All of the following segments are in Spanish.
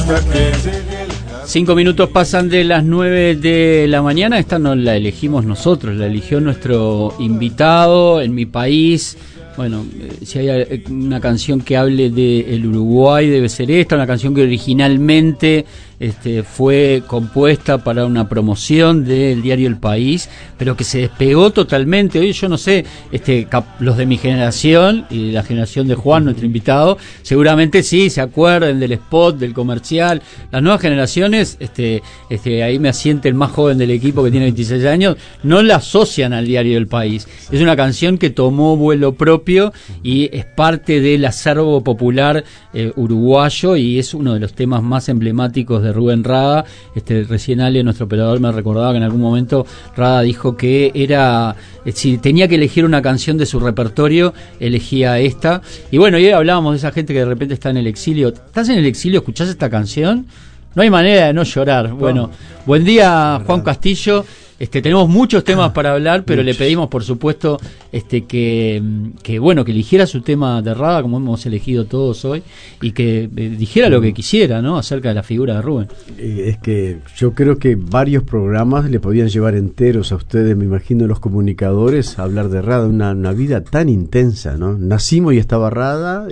5 minutos pasan de las 9 de la mañana. Esta no la elegimos nosotros, la eligió nuestro invitado. En mi país, bueno, si hay una canción que hable del Uruguay, debe ser esta, una canción que originalmente fue compuesta para una promoción del diario El País, pero que se despegó totalmente. Hoy yo no sé, los de mi generación y la generación de Juan, nuestro invitado, seguramente sí se acuerden del spot, del comercial. Las nuevas generaciones, ahí me asiente el más joven del equipo que tiene 26 años, no la asocian al diario El País. Es una canción que tomó vuelo propio y es parte del acervo popular uruguayo, y es uno de los temas más emblemáticos de Rubén Rada. Recién Ale, nuestro operador, me recordaba que en algún momento Rada dijo que era, si tenía que elegir una canción de su repertorio, elegía esta. Y bueno, hoy hablábamos de esa gente que de repente está en el exilio. ¿Estás en el exilio? ¿Escuchás esta canción? No hay manera de no llorar. Bueno, buen día, Juan Castillo. Tenemos muchos temas para hablar, pero le pedimos, por supuesto, que eligiera su tema de Rada, como hemos elegido todos hoy, y que dijera lo que quisiera, ¿no?, acerca de la figura de Rubén. Es que yo creo que varios programas le podían llevar enteros a ustedes, me imagino, los comunicadores, a hablar de Rada, una vida tan intensa, ¿no? Nacimos y estaba Rada,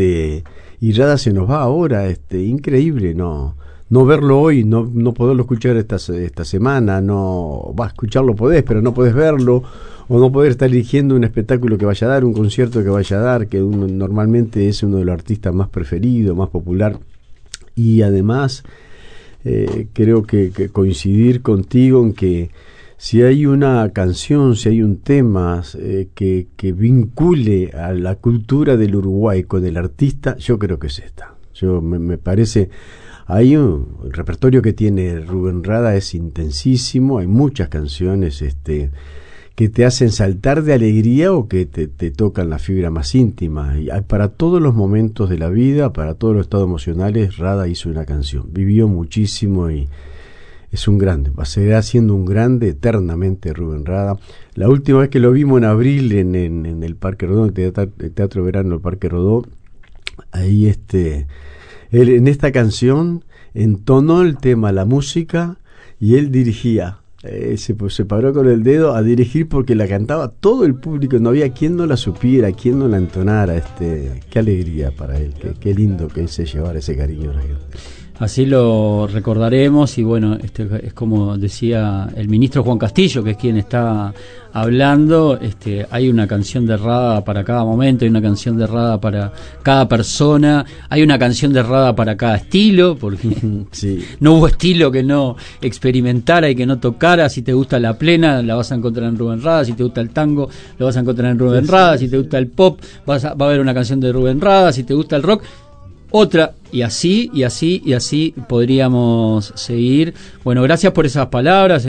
y Rada se nos va ahora, increíble, ¿no? No verlo hoy, no poderlo escuchar esta semana, escucharlo podés, pero no podés verlo, o no poder estar dirigiendo un espectáculo que vaya a dar, un concierto que vaya a dar, que normalmente es uno de los artistas más preferidos, más popular. Y además, creo que coincidir contigo en que si hay una canción, si hay un tema que vincule a la cultura del Uruguay con el artista, yo creo que es esta. Me parece... el repertorio que tiene Rubén Rada es intensísimo, hay muchas canciones que te hacen saltar de alegría o que te tocan la fibra más íntima. Y para todos los momentos de la vida, para todos los estados emocionales, Rada hizo una canción. Vivió muchísimo y es un grande. Seguirá siendo un grande eternamente Rubén Rada. La última vez que lo vimos en abril en el Parque Rodó, el Teatro Verano del Parque Rodó, ahí él en esta canción entonó el tema, la música, y él dirigía. Se paró con el dedo a dirigir porque la cantaba todo el público, no había quien no la supiera, quien no la entonara. Qué alegría para él, qué lindo que se llevara ese cariño a la gente. Así lo recordaremos. Y bueno, es como decía el ministro Juan Castillo, que es quien está hablando, hay una canción de Rada para cada momento, hay una canción de Rada para cada persona, hay una canción de Rada para cada estilo, porque sí, no hubo estilo que no experimentara y que no tocara. Si te gusta la plena, la vas a encontrar en Rubén Rada; si te gusta el tango, lo vas a encontrar en Rubén Rada; si te gusta el pop, va a haber una canción de Rubén Rada; si te gusta el rock, otra, y así podríamos seguir. Bueno, gracias por esas palabras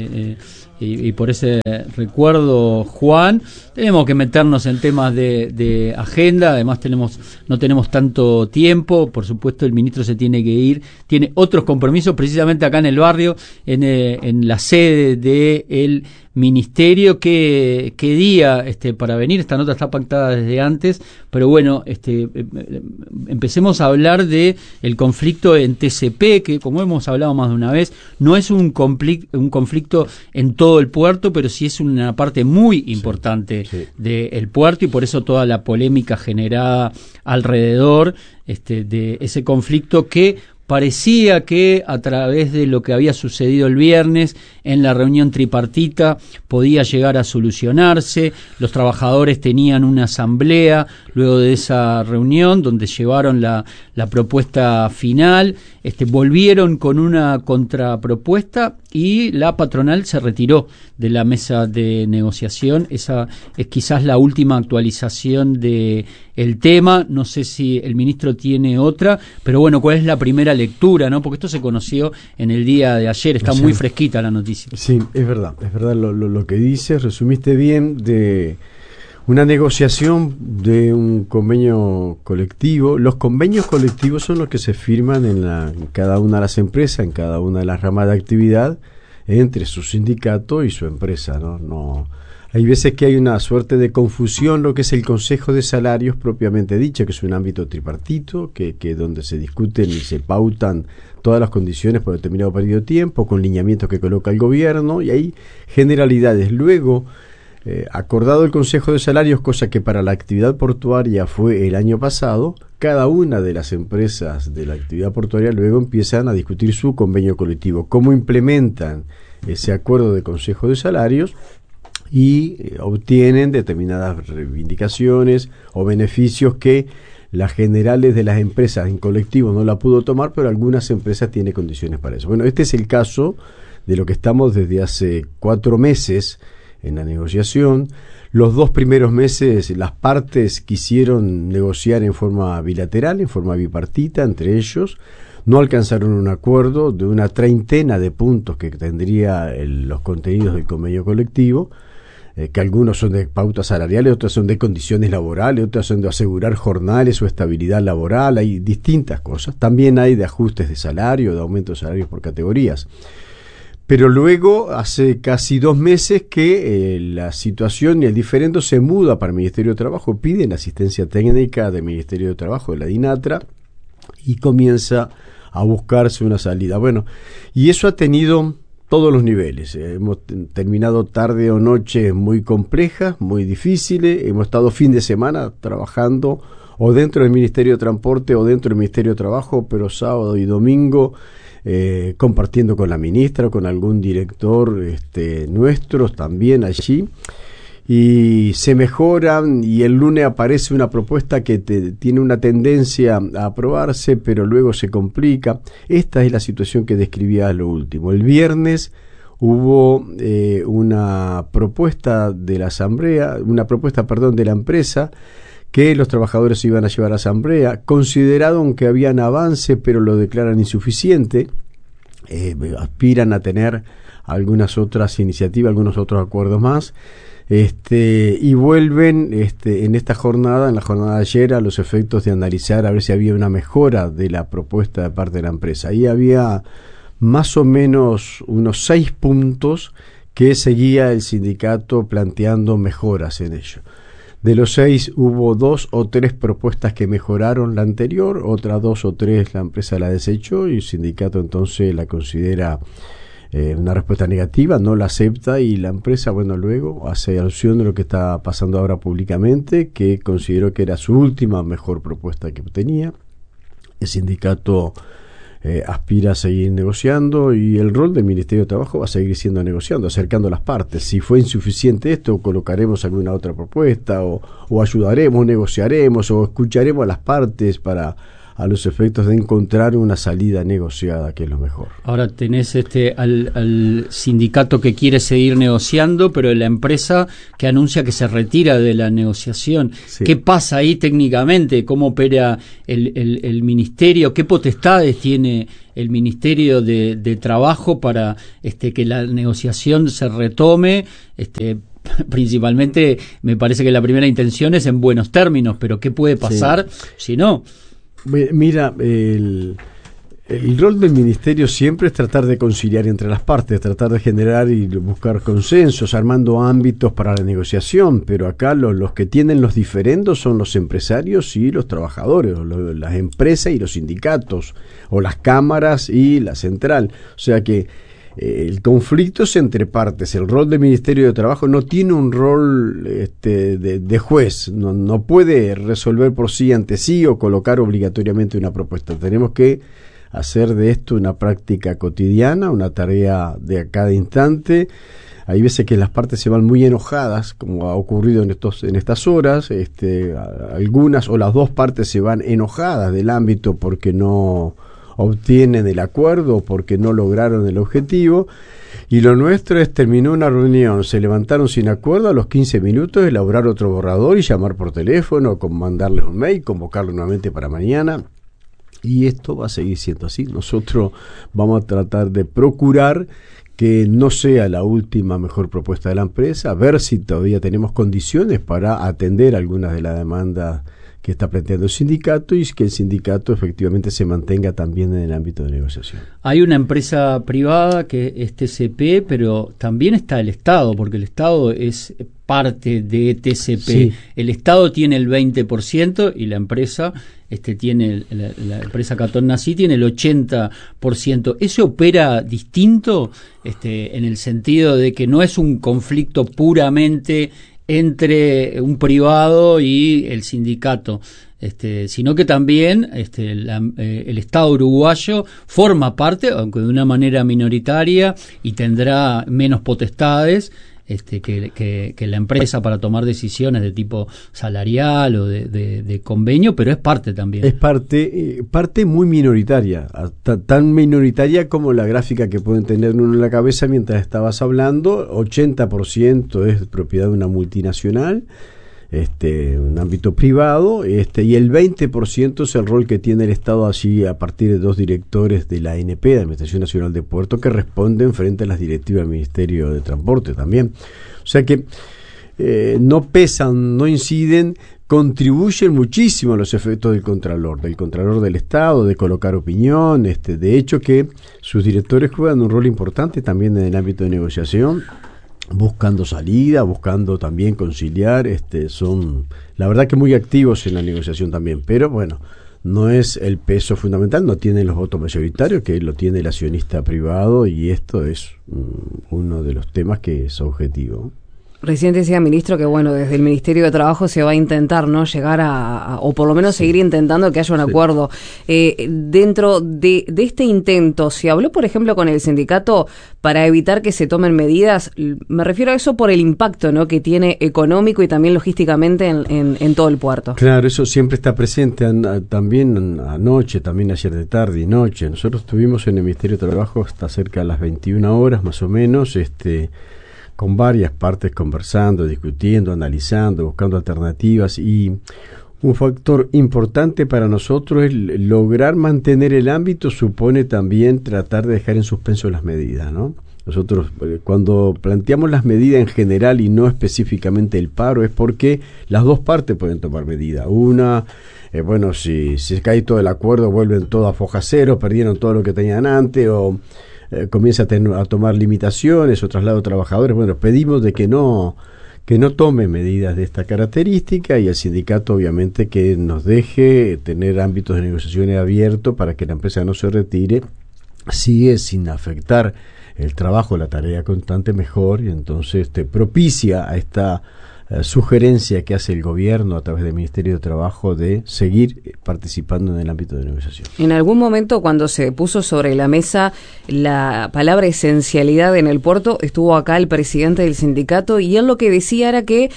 y por ese recuerdo, Juan. Tenemos que meternos en temas de agenda, además no tenemos tanto tiempo. Por supuesto, el ministro se tiene que ir, tiene otros compromisos precisamente acá en el barrio, en la sede del ministerio. ¿Qué día para venir? Esta nota está pactada desde antes, pero bueno, empecemos a hablar de el conflicto en TCP, que, como hemos hablado más de una vez, no es un conflicto en todo el puerto, pero sí es una parte muy importante del puerto, y por eso toda la polémica generada alrededor de ese conflicto, que parecía que a través de lo que había sucedido el viernes en la reunión tripartita podía llegar a solucionarse. Los trabajadores tenían una asamblea luego de esa reunión donde llevaron la propuesta final, volvieron con una contrapropuesta y la patronal se retiró de la mesa de negociación. Esa es quizás la última actualización de el tema. No sé si el ministro tiene otra, pero bueno, ¿cuál es la primera lectura, no? Porque esto se conoció en el día de ayer, está muy fresquita la noticia. Sí, es verdad lo que dices, resumiste bien, de una negociación de un convenio colectivo. Los convenios colectivos son los que se firman en cada una de las empresas, en cada una de las ramas de actividad, entre su sindicato y su empresa, ¿no? Hay veces que hay una suerte de confusión lo que es el Consejo de Salarios propiamente dicho, que es un ámbito tripartito, que donde se discuten y se pautan todas las condiciones por determinado periodo de tiempo, con lineamientos que coloca el gobierno, y hay generalidades. Luego, acordado el Consejo de Salarios, cosa que para la actividad portuaria fue el año pasado, cada una de las empresas de la actividad portuaria luego empiezan a discutir su convenio colectivo, cómo implementan ese acuerdo de Consejo de Salarios, y obtienen determinadas reivindicaciones o beneficios que las generales de las empresas en colectivo no la pudo tomar, pero algunas empresas tienen condiciones para eso. Bueno, este es el caso de lo que estamos desde hace 4 meses en la negociación. Los 2 primeros meses las partes quisieron negociar en forma bilateral, en forma bipartita entre ellos. No alcanzaron un acuerdo de una treintena de puntos que tendría los contenidos del convenio colectivo, que algunos son de pautas salariales, otros son de condiciones laborales, otros son de asegurar jornales o estabilidad laboral, hay distintas cosas. También hay de ajustes de salario, de aumentos de salarios por categorías. Pero luego, hace casi 2 meses que la situación y el diferendo se muda para el Ministerio de Trabajo, piden asistencia técnica del Ministerio de Trabajo, de la DINATRA, y comienza a buscarse una salida. Bueno, y eso ha tenido todos los niveles. Hemos terminado tarde o noche muy complejas, muy difíciles. Hemos estado fin de semana trabajando o dentro del Ministerio de Transporte o dentro del Ministerio de Trabajo, pero sábado y domingo compartiendo con la ministra o con algún director nuestros también allí. Y se mejoran, y el lunes aparece una propuesta que tiene una tendencia a aprobarse, pero luego se complica. Esta es la situación que describía a lo último. El viernes hubo una propuesta de la asamblea, de la empresa, que los trabajadores iban a llevar a asamblea. Consideraron que habían avance, pero lo declaran insuficiente. Aspiran a tener algunas otras iniciativas, algunos otros acuerdos más. Y vuelven en esta jornada, en la jornada de ayer, a los efectos de analizar a ver si había una mejora de la propuesta de parte de la empresa. Ahí había más o menos unos 6 puntos que seguía el sindicato planteando mejoras en ello. De los 6 hubo 2 o 3 propuestas que mejoraron la anterior, otras 2 o 3 la empresa la desechó y el sindicato entonces la considera una respuesta negativa, no la acepta, y la empresa, bueno, luego hace alusión de lo que está pasando ahora públicamente, que consideró que era su última mejor propuesta que tenía. El sindicato aspira a seguir negociando, y el rol del Ministerio de Trabajo va a seguir siendo negociando, acercando las partes. Si fue insuficiente esto, colocaremos alguna otra propuesta, o ayudaremos, negociaremos, o escucharemos a las partes a los efectos de encontrar una salida negociada, que es lo mejor. Ahora tenés al sindicato que quiere seguir negociando, pero la empresa que anuncia que se retira de la negociación. Sí. ¿Qué pasa ahí técnicamente? ¿Cómo opera el ministerio? ¿Qué potestades tiene el Ministerio de Trabajo para que la negociación se retome? Principalmente me parece que la primera intención es en buenos términos, pero ¿qué puede pasar si no? Mira, el rol del ministerio siempre es tratar de conciliar entre las partes, tratar de generar y buscar consensos, armando ámbitos para la negociación, pero acá los que tienen los diferendos son los empresarios y los trabajadores, las empresas y los sindicatos, o las cámaras y la central. O sea que el conflicto es entre partes. El rol del Ministerio de Trabajo no tiene un rol de juez, no puede resolver por sí ante sí o colocar obligatoriamente una propuesta. Tenemos que hacer de esto una práctica cotidiana, una tarea de a cada instante. Hay veces que las partes se van muy enojadas, como ha ocurrido en estas horas. Algunas o las 2 partes se van enojadas del ámbito porque no obtienen el acuerdo, porque no lograron el objetivo, y lo nuestro es: terminó una reunión, se levantaron sin acuerdo, a los 15 minutos elaborar otro borrador y llamar por teléfono, mandarles un mail, convocarlos nuevamente para mañana, y esto va a seguir siendo así. Nosotros vamos a tratar de procurar que no sea la última mejor propuesta de la empresa, ver si todavía tenemos condiciones para atender algunas de las demandas que está planteando el sindicato y que el sindicato efectivamente se mantenga también en el ámbito de negociación. Hay una empresa privada que es TCP, pero también está el Estado, porque el Estado es parte de TCP. Sí. El Estado tiene el 20% y la empresa tiene la empresa Catón Nací tiene el 80%. ¿Eso opera distinto en el sentido de que no es un conflicto puramente entre un privado y el sindicato, sino que también el Estado uruguayo forma parte, aunque de una manera minoritaria, y tendrá menos potestades que la empresa para tomar decisiones de tipo salarial o de convenio, pero es parte también. Es parte muy minoritaria, tan minoritaria como la gráfica que pueden tener uno en la cabeza mientras estabas hablando. 80% es propiedad de una multinacional, un ámbito privado, y el 20% es el rol que tiene el Estado allí a partir de 2 directores de la ANP, de Administración Nacional de Puertos, que responden frente a las directivas del Ministerio de Transporte también. O sea que no pesan, no inciden, contribuyen muchísimo a los efectos del Contralor del Estado, de colocar opinión, de hecho que sus directores juegan un rol importante también en el ámbito de negociación, buscando salida, buscando también conciliar, son la verdad que muy activos en la negociación también, pero bueno, no es el peso fundamental, no tienen los votos mayoritarios que lo tiene el accionista privado, y esto es uno de los temas que es objetivo. Recién decía, ministro, que bueno, desde el Ministerio de Trabajo se va a intentar, ¿no?, llegar o por lo menos seguir intentando que haya un acuerdo. Dentro de este intento, ¿se habló, por ejemplo, con el sindicato para evitar que se tomen medidas? Me refiero a eso por el impacto, ¿no?, que tiene económico y también logísticamente en todo el puerto. Claro, eso siempre está presente, también anoche, también ayer de tarde y noche. Nosotros estuvimos en el Ministerio de Trabajo hasta cerca de las 21 horas, más o menos, con varias partes conversando, discutiendo, analizando, buscando alternativas, y un factor importante para nosotros es lograr mantener el ámbito, supone también tratar de dejar en suspenso las medidas, ¿no? Nosotros cuando planteamos las medidas en general y no específicamente el paro es porque las dos partes pueden tomar medidas. Una, si se cae todo el acuerdo, vuelven todo a foja cero, perdieron todo lo que tenían antes, o comienza a tomar limitaciones o traslado de trabajadores. Bueno, pedimos de que no tome medidas de esta característica, y el sindicato obviamente que nos deje tener ámbitos de negociaciones abiertos para que la empresa no se retire, sigue sin afectar el trabajo, la tarea constante, mejor, y entonces propicia a esta sugerencia que hace el gobierno a través del Ministerio de Trabajo de seguir participando en el ámbito de negociación. En algún momento, cuando se puso sobre la mesa la palabra esencialidad en el puerto, estuvo acá el presidente del sindicato, y él lo que decía era que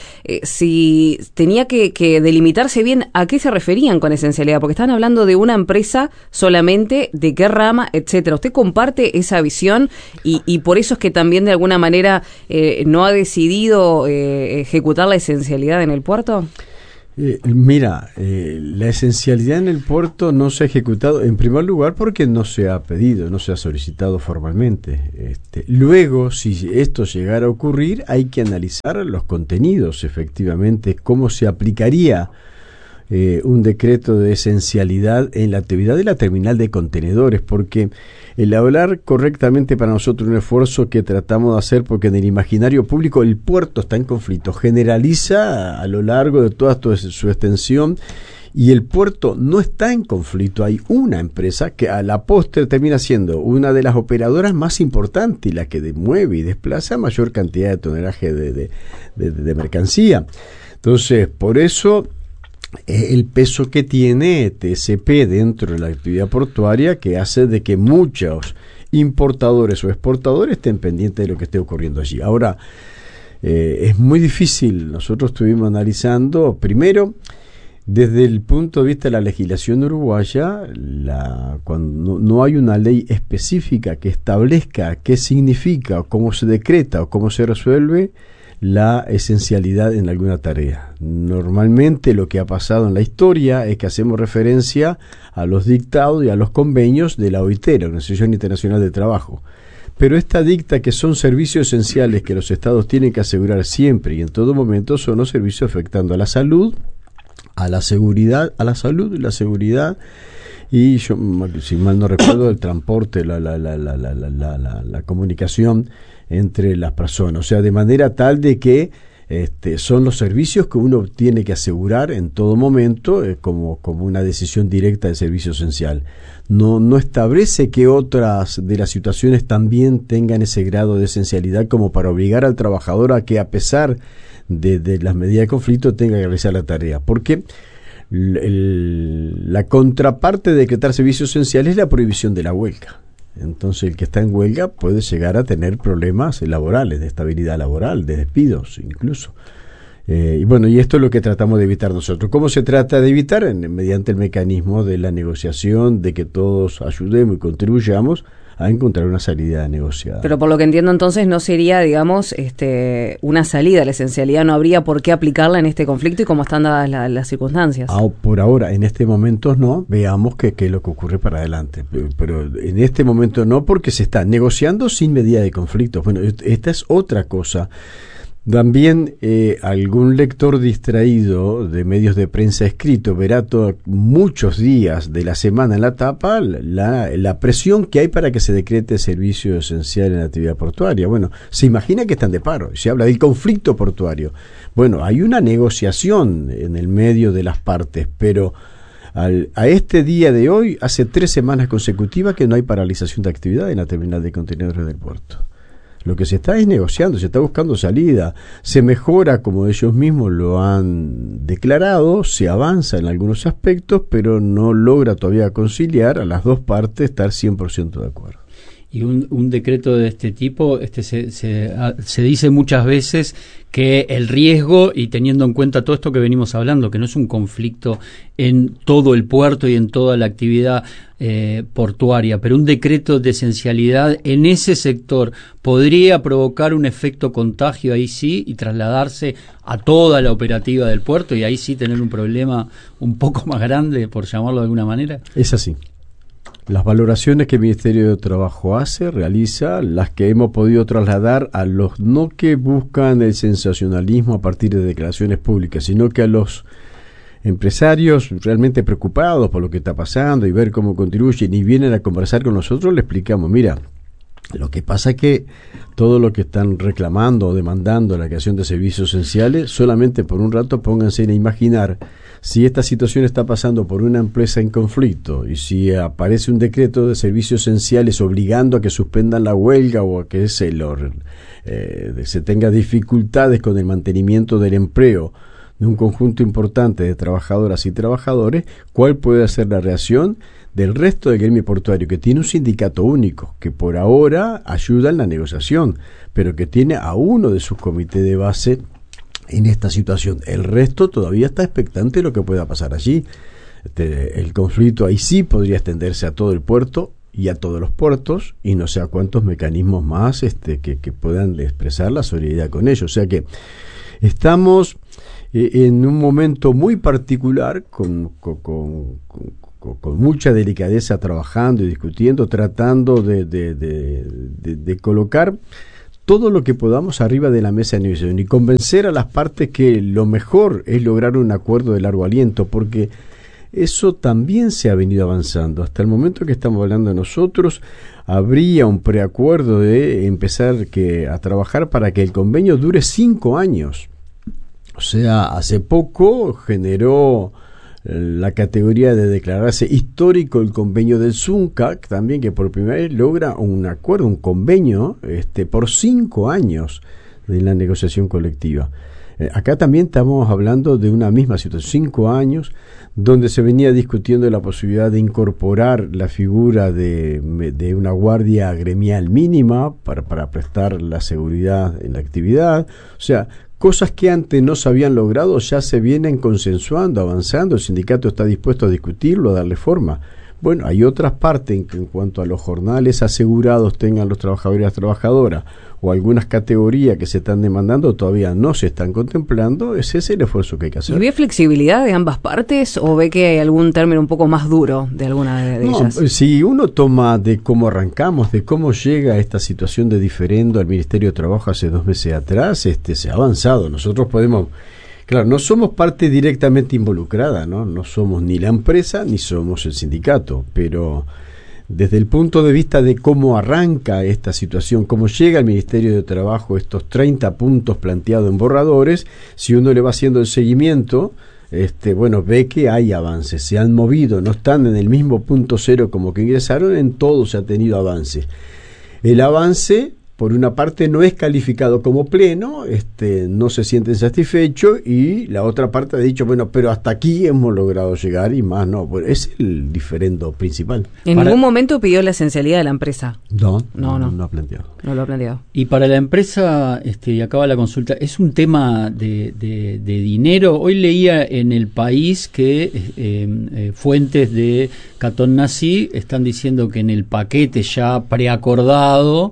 si tenía que delimitarse bien a qué se referían con esencialidad, porque estaban hablando de una empresa solamente, de qué rama, etcétera. ¿Usted comparte esa visión y por eso es que también de alguna manera no ha decidido ejecutar la esencialidad en el puerto? La esencialidad en el puerto no se ha ejecutado, en primer lugar porque no se ha pedido, no se ha solicitado formalmente. Luego, si esto llegara a ocurrir, hay que analizar los contenidos, efectivamente, cómo se aplicaría un decreto de esencialidad en la actividad de la terminal de contenedores, porque el hablar correctamente para nosotros un esfuerzo que tratamos de hacer, porque en el imaginario público el puerto está en conflicto, generaliza a lo largo de toda su extensión, y el puerto no está en conflicto. Hay una empresa que a la postre termina siendo una de las operadoras más importantes y la que mueve y desplaza mayor cantidad de tonelaje de mercancía. Entonces, por eso el peso que tiene TCP dentro de la actividad portuaria, que hace de que muchos importadores o exportadores estén pendientes de lo que esté ocurriendo allí. Ahora, es muy difícil. Nosotros estuvimos analizando, primero, desde el punto de vista de la legislación uruguaya, cuando no hay una ley específica que establezca qué significa, o cómo se decreta o cómo se resuelve la esencialidad en alguna tarea. Normalmente lo que ha pasado en la historia es que hacemos referencia a los dictados y a los convenios de la OIT, la Organización Internacional del Trabajo. Pero esta dicta que son servicios esenciales que los estados tienen que asegurar siempre y en todo momento, son los servicios afectando a la salud, a la seguridad, a la salud y la seguridad, y yo, si mal no recuerdo, el transporte, la comunicación entre las personas, o sea, de manera tal de que son los servicios que uno tiene que asegurar en todo momento, como una decisión directa de servicio esencial. No establece que otras de las situaciones también tengan ese grado de esencialidad como para obligar al trabajador a que, a pesar de las medidas de conflicto, tenga que realizar la tarea, porque la contraparte de decretar servicios esenciales es la prohibición de la huelga. Entonces el que está en huelga puede llegar a tener problemas laborales, de estabilidad laboral, de despidos incluso. Y bueno, y esto es lo que tratamos de evitar nosotros. ¿Cómo se trata de evitar? Mediante el mecanismo de la negociación, de que todos ayudemos y contribuyamos a encontrar una salida negociada. Pero por lo que entiendo entonces no sería, digamos, una salida, la esencialidad no habría por qué aplicarla en este conflicto y cómo están dadas las circunstancias. Por ahora, en este momento no, veamos qué es lo que ocurre para adelante. Pero en este momento no, porque se está negociando sin medida de conflicto. Bueno, esta es otra cosa. También algún lector distraído de medios de prensa escrito verá muchos días de la semana en la tapa la presión que hay para que se decrete servicio esencial en la actividad portuaria. Bueno, se imagina que están de paro, se habla del conflicto portuario. Bueno, hay una negociación en el medio de las partes, pero a este día de hoy, hace 3 semanas consecutivas que no hay paralización de actividad en la terminal de contenedores del puerto. Lo que se está es negociando, se está buscando salida, se mejora como ellos mismos lo han declarado, se avanza en algunos aspectos, pero no logra todavía conciliar a las dos partes estar 100% de acuerdo. Y un decreto de este tipo, se dice muchas veces que el riesgo, y teniendo en cuenta todo esto que venimos hablando, que no es un conflicto en todo el puerto y en toda la actividad portuaria, pero un decreto de esencialidad en ese sector podría provocar un efecto contagio ahí sí y trasladarse a toda la operativa del puerto y ahí sí tener un problema un poco más grande, por llamarlo de alguna manera. Es así. Las valoraciones que el Ministerio de Trabajo realiza, las que hemos podido trasladar a los no que buscan el sensacionalismo a partir de declaraciones públicas, sino que a los empresarios realmente preocupados por lo que está pasando y ver cómo contribuyen y vienen a conversar con nosotros, le explicamos, mira, lo que pasa es que todo lo que están reclamando o demandando la creación de servicios esenciales, solamente por un rato pónganse a imaginar si esta situación está pasando por una empresa en conflicto y si aparece un decreto de servicios esenciales obligando a que suspendan la huelga o a que se tenga dificultades con el mantenimiento del empleo de un conjunto importante de trabajadoras y trabajadores, ¿cuál puede ser la reacción del resto del gremio portuario, que tiene un sindicato único, que por ahora ayuda en la negociación, pero que tiene a uno de sus comités de base en esta situación? El resto todavía está expectante de lo que pueda pasar allí. El conflicto ahí sí podría extenderse a todo el puerto y a todos los puertos, y no sé a cuántos mecanismos más que puedan expresar la solidaridad con ellos. O sea que estamos en un momento muy particular, con mucha delicadeza, trabajando y discutiendo, tratando de colocar todo lo que podamos arriba de la mesa de negociación y convencer a las partes que lo mejor es lograr un acuerdo de largo aliento, porque eso también se ha venido avanzando. Hasta el momento que estamos hablando nosotros, habría un preacuerdo de empezar a trabajar para que el convenio dure 5 años. O sea, hace poco generó la categoría de declararse histórico el convenio del ZUNCAC, también, que por primera vez logra un acuerdo, un convenio por 5 años de la negociación colectiva. Acá también estamos hablando de una misma situación, 5 años, donde se venía discutiendo la posibilidad de incorporar la figura de una guardia gremial mínima para prestar la seguridad en la actividad. O sea, cosas que antes no se habían logrado ya se vienen consensuando, avanzando. El sindicato está dispuesto a discutirlo, a darle forma. Bueno, hay otras partes en cuanto a los jornales asegurados tengan los trabajadores y las trabajadoras, o algunas categorías que se están demandando todavía no se están contemplando. Ese es el esfuerzo que hay que hacer. ¿Y ve flexibilidad de ambas partes o ve que hay algún término un poco más duro de alguna de ellas? Si uno toma de cómo arrancamos, de cómo llega esta situación de diferendo al Ministerio de Trabajo hace 2 meses atrás, se ha avanzado. Nosotros podemos Claro, no somos parte directamente involucrada, ¿no? No somos ni la empresa ni somos el sindicato, pero desde el punto de vista de cómo arranca esta situación, cómo llega al Ministerio de Trabajo estos 30 puntos planteados en borradores, si uno le va haciendo el seguimiento, bueno, ve que hay avances, se han movido, no están en el mismo punto cero como que ingresaron, en todo se ha tenido avance. El avance, por una parte, no es calificado como pleno, no se sienten satisfechos, y la otra parte ha dicho, bueno, pero hasta aquí hemos logrado llegar y más no. Bueno, es el diferendo principal. ¿En ningún momento pidió la esencialidad de la empresa? No ha planteado. No lo ha planteado. Y para la empresa, y acaba la consulta, ¿es un tema de dinero? Hoy leía en El País que fuentes de Catón Nací están diciendo que en el paquete ya preacordado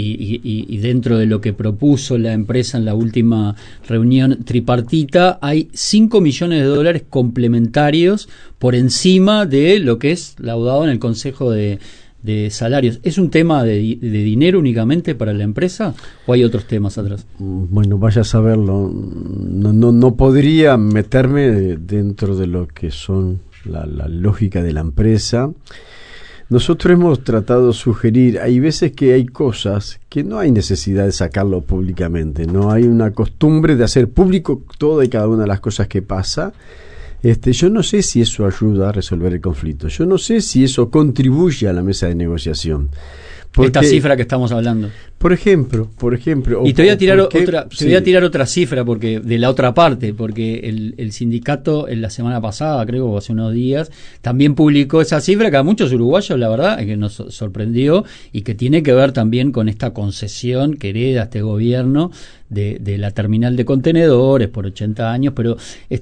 y dentro de lo que propuso la empresa en la última reunión tripartita, hay $5 millones complementarios por encima de lo que es laudado en el Consejo de Salarios. ¿Es un tema de dinero únicamente para la empresa o hay otros temas atrás? Bueno, vaya a saberlo. No podría meterme dentro de lo que son la lógica de la empresa. Nosotros hemos tratado de sugerir, hay veces que hay cosas que no hay necesidad de sacarlo públicamente, no hay una costumbre de hacer público toda y cada una de las cosas que pasa. Yo no sé si eso ayuda a resolver el conflicto, yo no sé si eso contribuye a la mesa de negociación. Porque, esta cifra que estamos hablando. Por ejemplo. Y te voy a tirar otra cifra porque de la otra parte, porque el sindicato en la semana pasada, creo, o hace unos días, también publicó esa cifra que a muchos uruguayos, la verdad, es que nos sorprendió y que tiene que ver también con esta concesión que hereda este gobierno de la terminal de contenedores por 80 años, pero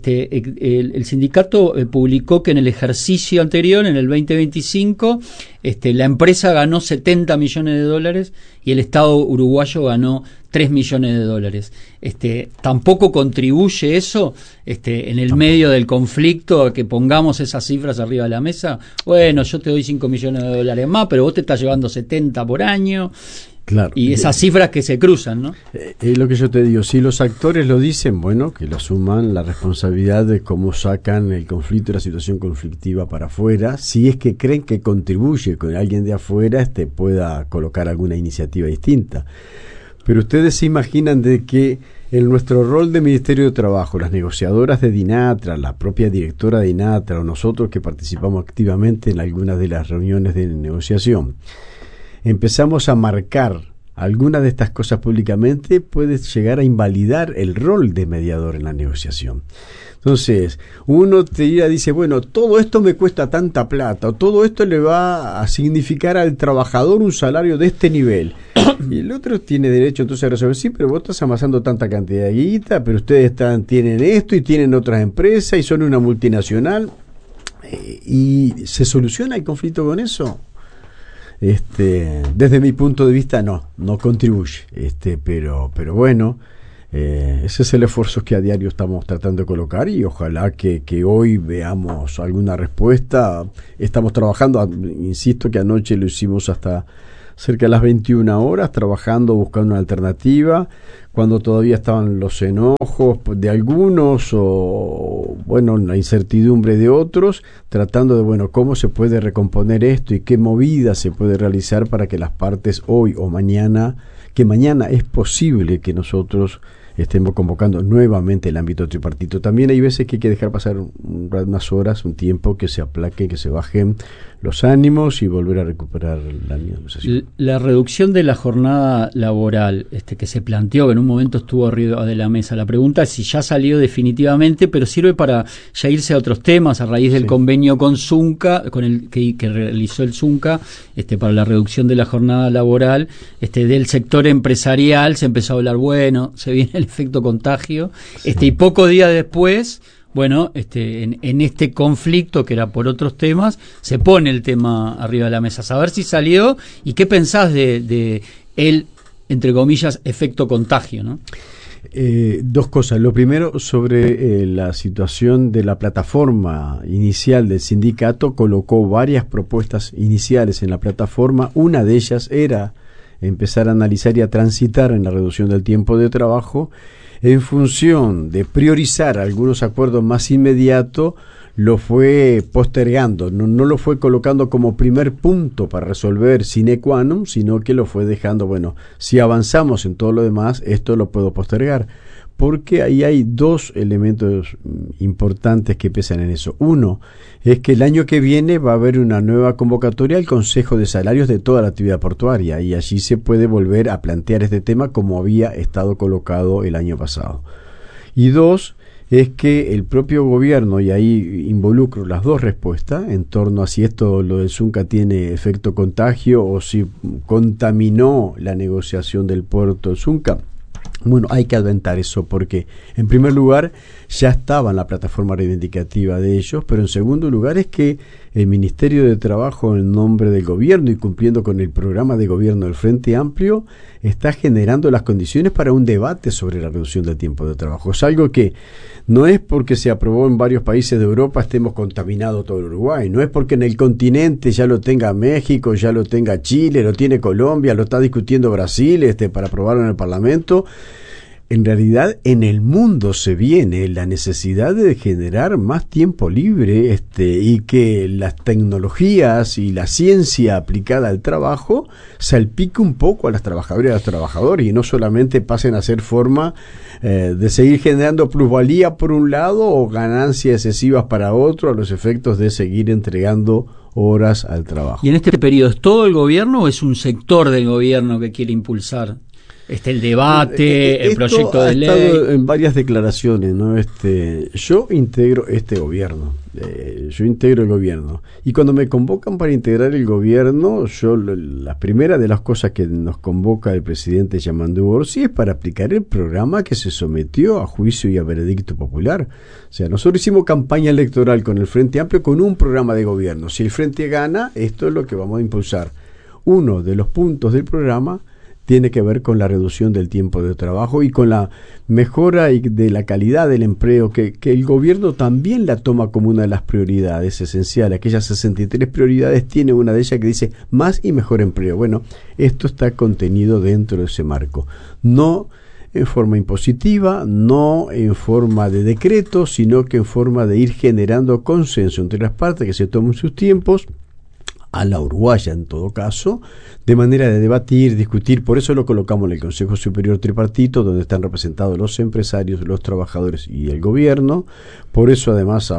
el sindicato publicó que en el ejercicio anterior, en el 2025, la empresa ganó $70 millones y el Estado uruguayo ganó $3 millones. Tampoco contribuye eso en el medio del conflicto a que pongamos esas cifras arriba de la mesa. Bueno, yo te doy $5 millones más, pero vos te estás llevando 70 por año. Claro. Y esas cifras que se cruzan, ¿no? Es lo que yo te digo, si los actores lo dicen, bueno, que lo asuman la responsabilidad de cómo sacan el conflicto y la situación conflictiva para afuera, si es que creen que contribuye con alguien de afuera, pueda colocar alguna iniciativa distinta. Pero ustedes se imaginan de que en nuestro rol de Ministerio de Trabajo, las negociadoras de DINATRA, la propia directora de DINATRA o nosotros que participamos activamente en algunas de las reuniones de negociación, empezamos a marcar algunas de estas cosas públicamente, puede llegar a invalidar el rol de mediador en la negociación. Entonces, uno dice, bueno, todo esto me cuesta tanta plata, o todo esto le va a significar al trabajador un salario de este nivel. Y el otro tiene derecho entonces a resolver, sí, pero vos estás amasando tanta cantidad de guita, pero ustedes tienen esto y tienen otras empresas y son una multinacional. ¿Y se soluciona el conflicto con eso? Desde mi punto de vista no contribuye, pero bueno, ese es el esfuerzo que a diario estamos tratando de colocar y ojalá que hoy veamos alguna respuesta. Estamos trabajando, insisto que anoche lo hicimos hasta cerca de las 21 horas, trabajando, buscando una alternativa, cuando todavía estaban los enojos de algunos o, bueno, la incertidumbre de otros, tratando de, bueno, cómo se puede recomponer esto y qué movida se puede realizar para que las partes hoy o mañana, que mañana es posible que nosotros estemos convocando nuevamente el ámbito tripartito. También hay veces que hay que dejar pasar unas horas, un tiempo, que se aplaque, que se bajen los ánimos y volver a recuperar la negociación. La reducción de la jornada laboral que se planteó, que en un momento estuvo arriba de la mesa, la pregunta es si ya salió definitivamente, pero sirve para ya irse a otros temas a raíz del convenio con Zunca, con el que realizó el Zunca para la reducción de la jornada laboral del sector empresarial. Se empezó a hablar, bueno, se viene el efecto contagio, y pocos días después, bueno, en este conflicto que era por otros temas, se pone el tema arriba de la mesa. Saber si salió y qué pensás de el, entre comillas, efecto contagio, ¿no? Dos cosas. Lo primero, sobre la situación de la plataforma inicial del sindicato, colocó varias propuestas iniciales en la plataforma. Una de ellas era empezar a analizar y a transitar en la reducción del tiempo de trabajo en función de priorizar algunos acuerdos más inmediatos. Lo fue postergando, no lo fue colocando como primer punto para resolver sine qua non, sino que lo fue dejando, bueno, si avanzamos en todo lo demás, esto lo puedo postergar, porque ahí hay dos elementos importantes que pesan en eso. Uno, es que el año que viene va a haber una nueva convocatoria al Consejo de Salarios de toda la actividad portuaria, y allí se puede volver a plantear este tema como había estado colocado el año pasado. Y dos, es que el propio gobierno, y ahí involucro las dos respuestas, en torno a si esto, lo del Zunca, tiene efecto contagio o si contaminó la negociación del puerto del Zunca. Bueno, hay que adventar eso porque, en primer lugar, ya estaba en la plataforma reivindicativa de ellos, pero en segundo lugar es que el Ministerio de Trabajo, en nombre del gobierno y cumpliendo con el programa de gobierno del Frente Amplio, está generando las condiciones para un debate sobre la reducción del tiempo de trabajo. Es algo que no es porque se aprobó en varios países de Europa estemos contaminados todo el Uruguay, no es porque en el continente ya lo tenga México, ya lo tenga Chile, lo tiene Colombia, lo está discutiendo Brasil para aprobarlo en el Parlamento. En realidad, en el mundo se viene la necesidad de generar más tiempo libre y que las tecnologías y la ciencia aplicada al trabajo salpique un poco a las trabajadoras y a los trabajadores y no solamente pasen a ser forma de seguir generando plusvalía por un lado o ganancias excesivas para otro a los efectos de seguir entregando horas al trabajo. ¿Y en este periodo es todo el gobierno o es un sector del gobierno que quiere impulsar el debate, el proyecto de ley? Ha estado en varias declaraciones, ¿no? Yo integro este gobierno, yo integro el gobierno, y cuando me convocan para integrar el gobierno, la primera de las cosas que nos convoca el presidente Yamandu Orsi es para aplicar el programa que se sometió a juicio y a veredicto popular. O sea, nosotros hicimos campaña electoral con el Frente Amplio con un programa de gobierno. Si el Frente gana, esto es lo que vamos a impulsar. Uno de los puntos del programa tiene que ver con la reducción del tiempo de trabajo y con la mejora de la calidad del empleo, que el gobierno también la toma como una de las prioridades esenciales. Aquellas 63 prioridades, tiene una de ellas que dice más y mejor empleo. Bueno, esto está contenido dentro de ese marco. No en forma impositiva, no en forma de decreto, sino que en forma de ir generando consenso entre las partes que se tomen sus tiempos, a la uruguaya en todo caso, de manera de debatir, discutir. Por eso lo colocamos en el Consejo Superior Tripartito, donde están representados los empresarios, los trabajadores y el gobierno. Por eso además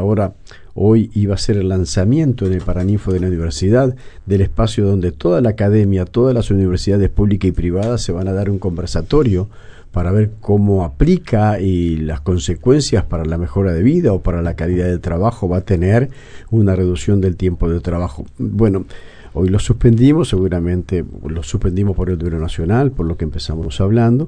hoy iba a ser el lanzamiento en el Paraninfo de la universidad del espacio donde toda la academia, todas las universidades públicas y privadas se van a dar un conversatorio para ver cómo aplica y las consecuencias para la mejora de vida o para la calidad del trabajo va a tener una reducción del tiempo de trabajo. Bueno, hoy lo suspendimos, seguramente lo suspendimos por el duelo nacional, por lo que empezamos hablando,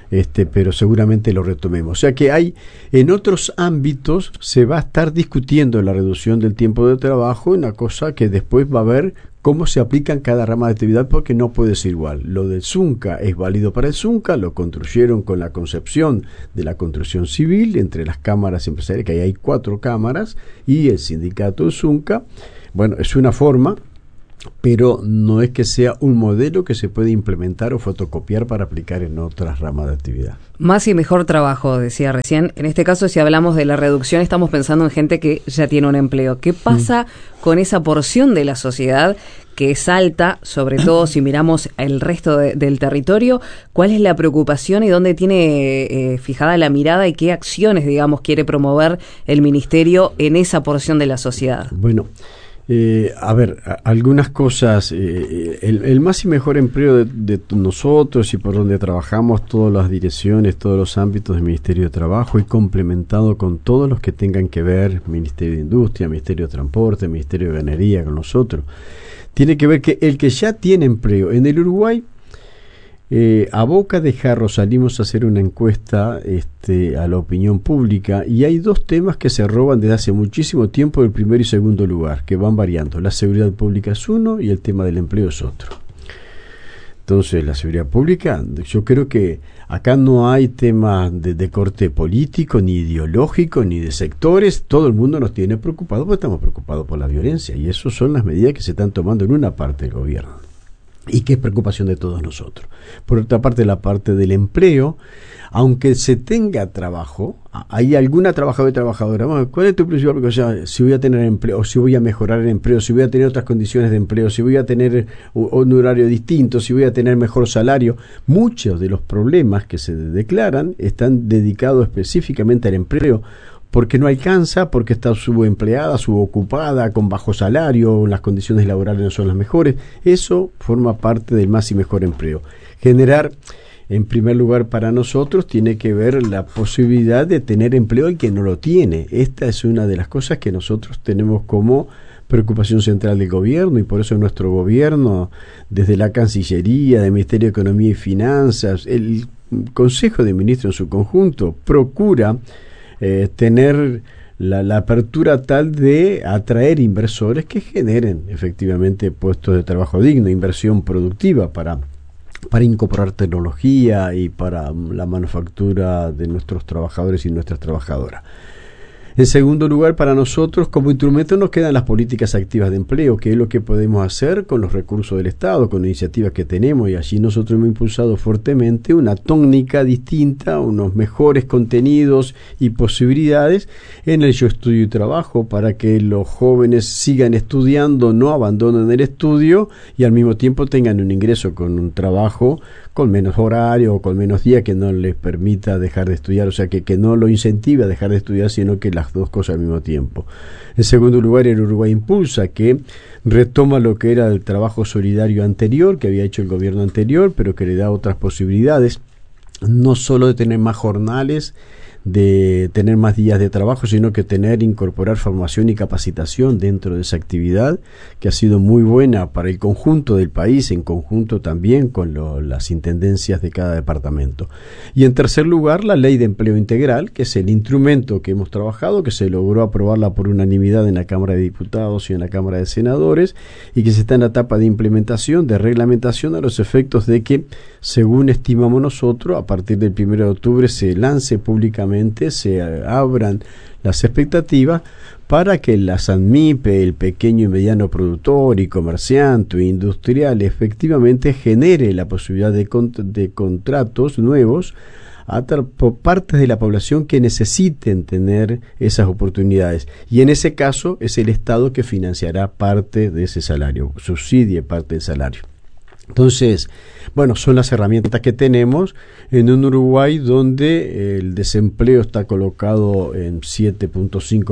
pero seguramente lo retomemos. O sea que hay, en otros ámbitos se va a estar discutiendo la reducción del tiempo de trabajo, una cosa que después va a ver cómo se aplica en cada rama de actividad, porque no puede ser igual. Lo del Zunca es válido para el Zunca, lo construyeron con la concepción de la construcción civil entre las cámaras empresariales, que ahí hay 4 cámaras, y el sindicato del Zunca. Bueno, es una forma, pero no es que sea un modelo que se puede implementar o fotocopiar para aplicar en otras ramas de actividad. Más y mejor trabajo, decía recién. En este caso, si hablamos de la reducción, estamos pensando en gente que ya tiene un empleo. ¿Qué pasa con esa porción de la sociedad que es alta, sobre todo si miramos el resto del territorio? ¿Cuál es la preocupación y dónde tiene fijada la mirada y qué acciones, digamos, quiere promover el Ministerio en esa porción de la sociedad? Bueno, algunas cosas. El más y mejor empleo de nosotros y por donde trabajamos todas las direcciones, todos los ámbitos del Ministerio de Trabajo y complementado con todos los que tengan que ver, Ministerio de Industria, Ministerio de Transporte, Ministerio de Ganadería, con nosotros, tiene que ver que el que ya tiene empleo en el Uruguay, a boca de jarro salimos a hacer una encuesta a la opinión pública y hay 2 temas que se roban desde hace muchísimo tiempo el primer y segundo lugar, que van variando. La seguridad pública es uno y el tema del empleo es otro. Entonces, la seguridad pública, yo creo que acá no hay tema de corte político, ni ideológico, ni de sectores. Todo el mundo nos tiene preocupados porque estamos preocupados por la violencia y esas son las medidas que se están tomando en una parte del gobierno. y que es preocupación de todos nosotros. Por otra parte, la parte del empleo, aunque se tenga trabajo, hay alguna trabajadora y trabajadora, bueno, ¿cuál es tu principal preocupación? Si voy a tener empleo, o si voy a mejorar el empleo, si voy a tener otras condiciones de empleo, si voy a tener un horario distinto, si voy a tener mejor salario. Muchos de los problemas que se declaran están dedicados específicamente al empleo, porque no alcanza, porque está subempleada, subocupada, con bajo salario, las condiciones laborales no son las mejores. Eso forma parte del más y mejor empleo. Generar, en primer lugar, para nosotros, tiene que ver la posibilidad de tener empleo el que no lo tiene. Esta es una de las cosas que nosotros tenemos como preocupación central del gobierno, y por eso nuestro gobierno, desde la Cancillería, del Ministerio de Economía y Finanzas, el Consejo de Ministros en su conjunto, procura tener la apertura tal de atraer inversores que generen efectivamente puestos de trabajo digno, inversión productiva para incorporar tecnología y para la manufactura de nuestros trabajadores y nuestras trabajadoras. En segundo lugar, para nosotros como instrumento nos quedan las políticas activas de empleo, que es lo que podemos hacer con los recursos del Estado, con iniciativas que tenemos, y allí nosotros hemos impulsado fuertemente una tónica distinta, unos mejores contenidos y posibilidades en el Yo Estudio y Trabajo, para que los jóvenes sigan estudiando, no abandonen el estudio y al mismo tiempo tengan un ingreso con un trabajo con menos horario o con menos días que no les permita dejar de estudiar, o sea, que no lo incentive a dejar de estudiar, sino que las dos cosas al mismo tiempo. En segundo lugar, el Uruguay Impulsa, que retoma lo que era el trabajo solidario anterior, que había hecho el gobierno anterior, pero que le da otras posibilidades, no solo de tener más jornales, de tener más días de trabajo, sino que incorporar formación y capacitación dentro de esa actividad, que ha sido muy buena para el conjunto del país, en conjunto también con las intendencias de cada departamento. Y en tercer lugar, la Ley de Empleo Integral, que es el instrumento que hemos trabajado, que se logró aprobarla por unanimidad en la Cámara de Diputados y en la Cámara de Senadores, y que se está en la etapa de implementación, de reglamentación, a los efectos de que, según estimamos nosotros, a partir del 1 de octubre se lance públicamente, se abran las expectativas para que la SANMIPE, el pequeño y mediano productor y comerciante o industrial, efectivamente genere la posibilidad de contratos nuevos por partes de la población que necesiten tener esas oportunidades. Y en ese caso es el Estado que financiará parte de ese salario, subsidie parte del salario. Entonces, bueno, son las herramientas que tenemos en un Uruguay donde el desempleo está colocado en 7.5%,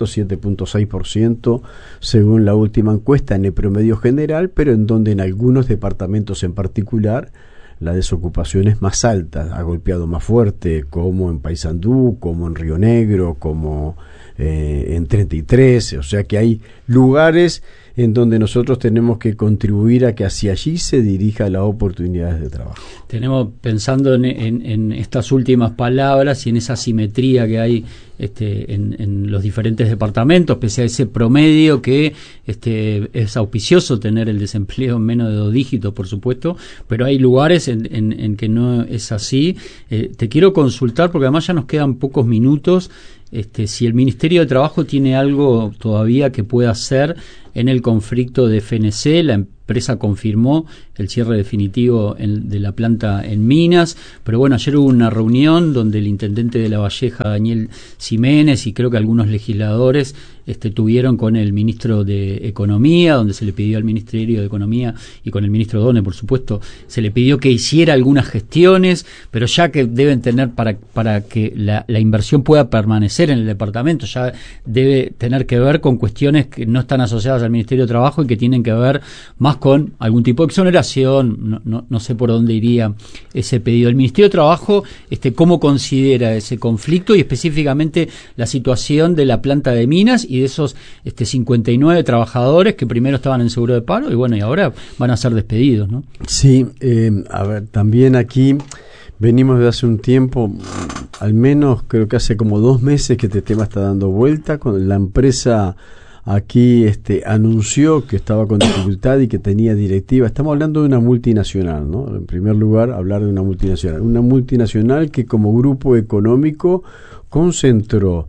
7.6% según la última encuesta en el promedio general, pero en donde en algunos departamentos en particular la desocupación es más alta, ha golpeado más fuerte, como en Paysandú, como en Río Negro, como en 33, o sea que hay lugares en donde nosotros tenemos que contribuir a que hacia allí se dirija las oportunidades de trabajo. Tenemos, pensando en estas últimas palabras y en esa simetría que hay en los diferentes departamentos, pese a ese promedio que es auspicioso tener el desempleo en menos de 2 dígitos, por supuesto, pero hay lugares en que no es así. Te quiero consultar, porque además ya nos quedan pocos minutos, si el Ministerio de Trabajo tiene algo todavía que pueda hacer en el conflicto de FNC. La empresa confirmó el cierre definitivo de la planta en Minas, pero bueno, ayer hubo una reunión donde el intendente de La Valleja, Daniel Ximénez, y creo que algunos legisladores tuvieron con el ministro de Economía, donde se le pidió al Ministerio de Economía y con el ministro Done, por supuesto, se le pidió que hiciera algunas gestiones, pero ya que deben tener para que la inversión pueda permanecer en el departamento, ya debe tener que ver con cuestiones que no están asociadas al Ministerio de Trabajo y que tienen que ver más con algún tipo de exoneración. No sé por dónde iría ese pedido. El Ministerio de Trabajo, ¿cómo considera ese conflicto y específicamente la situación de la planta de Minas y de esos 59 trabajadores que primero estaban en seguro de paro y bueno, y ahora van a ser despedidos, ¿no? Sí, a ver, también aquí venimos de hace un tiempo, al menos creo que hace como 2 meses que este tema está dando vuelta, cuando la empresa aquí anunció que estaba con dificultad y que tenía directiva. Estamos hablando de una multinacional, ¿no? En primer lugar, hablar de una multinacional que como grupo económico concentró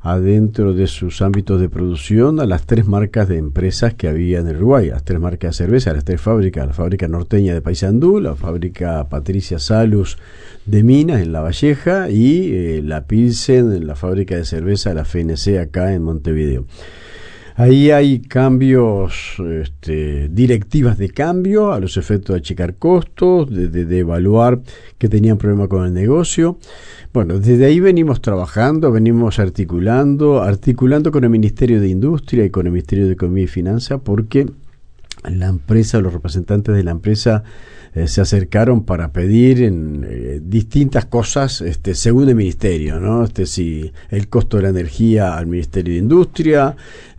adentro de sus ámbitos de producción a las 3 marcas de empresas que había en el Uruguay, las 3 marcas de cerveza, las 3 fábricas, la fábrica norteña de Paysandú, la fábrica Patricia Salus de Minas en La Valleja y la Pilsen en la fábrica de cerveza de la FNC acá en Montevideo. Ahí hay cambios, directivas de cambio a los efectos de achicar costos, de evaluar que tenían problema con el negocio. Bueno, desde ahí venimos trabajando, venimos articulando con el Ministerio de Industria y con el Ministerio de Economía y Finanzas, porque la empresa, los representantes de la empresa se acercaron para pedir en distintas cosas según el ministerio, ¿no? Si el costo de la energía al Ministerio de Industria,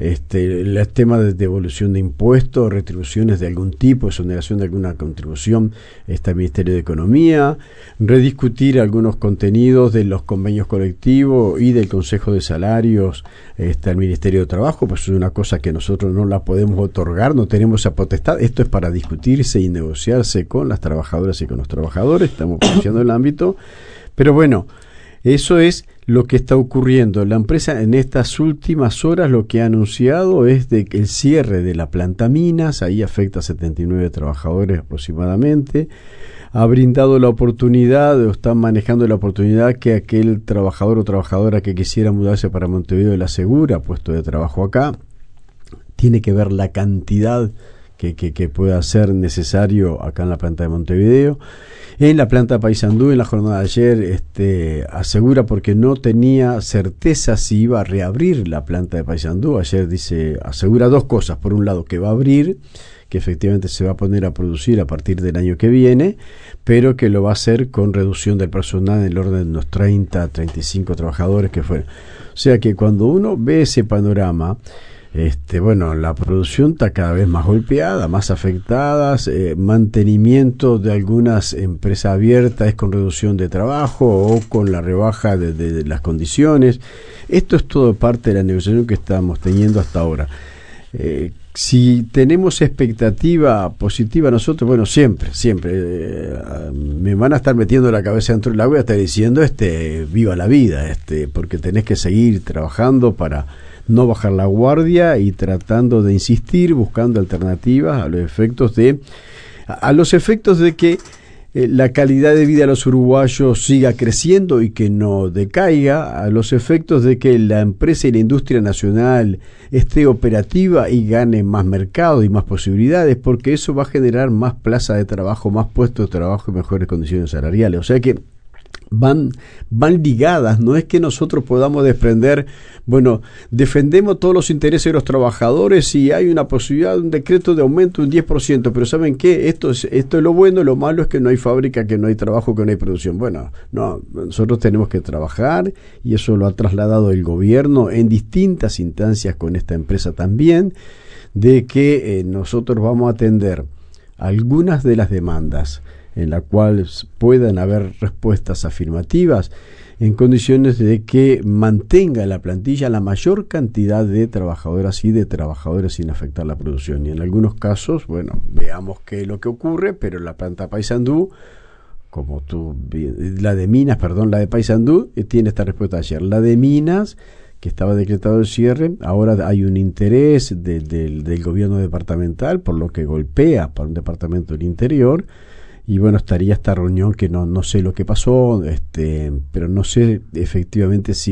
el tema de devolución de impuestos, retribuciones de algún tipo, exoneración de alguna contribución al Ministerio de Economía, rediscutir algunos contenidos de los convenios colectivos y del Consejo de Salarios al Ministerio de Trabajo, pues es una cosa que nosotros no la podemos otorgar, no tenemos esa potestad. Esto es para discutirse y negociarse con las trabajadoras y con los trabajadores, estamos conociendo el ámbito, pero bueno, eso es lo que está ocurriendo. La empresa en estas últimas horas lo que ha anunciado es de que el cierre de la planta Minas, ahí afecta a 79 trabajadores aproximadamente, ha brindado la oportunidad, o están manejando la oportunidad que aquel trabajador o trabajadora que quisiera mudarse para Montevideo le asegura puesto de trabajo acá. Tiene que ver la cantidad que pueda ser necesario acá en la planta de Montevideo. En la planta de Paysandú, en la jornada de ayer, asegura porque no tenía certeza si iba a reabrir la planta de Paysandú. Ayer asegura 2 cosas. Por un lado, que va a abrir, que efectivamente se va a poner a producir a partir del año que viene, pero que lo va a hacer con reducción del personal en el orden de unos 30, 35 trabajadores que fueron. O sea que cuando uno ve ese panorama, bueno, la producción está cada vez más golpeada, más afectadas, mantenimiento de algunas empresas abiertas es con reducción de trabajo o con la rebaja de las condiciones. Esto es todo parte de la negociación que estamos teniendo hasta ahora. Si tenemos expectativa positiva nosotros, bueno, siempre, me van a estar metiendo la cabeza dentro del agua y estar diciendo, viva la vida, porque tenés que seguir trabajando para no bajar la guardia y tratando de insistir, buscando alternativas a los efectos de que la calidad de vida de los uruguayos siga creciendo y que no decaiga, a los efectos de que la empresa y la industria nacional esté operativa y gane más mercado y más posibilidades, porque eso va a generar más plazas de trabajo, más puestos de trabajo y mejores condiciones salariales. O sea que van ligadas, no es que nosotros podamos desprender, bueno, defendemos todos los intereses de los trabajadores y hay una posibilidad de un decreto de aumento de un 10%, pero ¿saben qué? Esto es lo bueno, lo malo es que no hay fábrica, que no hay trabajo, que no hay producción. Bueno, no, nosotros tenemos que trabajar y eso lo ha trasladado el gobierno en distintas instancias con esta empresa también, de que nosotros vamos a atender algunas de las demandas en la cual puedan haber respuestas afirmativas en condiciones de que mantenga la plantilla la mayor cantidad de trabajadoras y de trabajadores sin afectar la producción. Y en algunos casos, bueno, veamos qué es lo que ocurre, pero la planta Paysandú, la de Paysandú, tiene esta respuesta ayer. La de Minas, que estaba decretado el cierre, ahora hay un interés del gobierno departamental, por lo que golpea para un departamento del interior. Y bueno, estaría esta reunión que no sé lo que pasó, pero no sé efectivamente si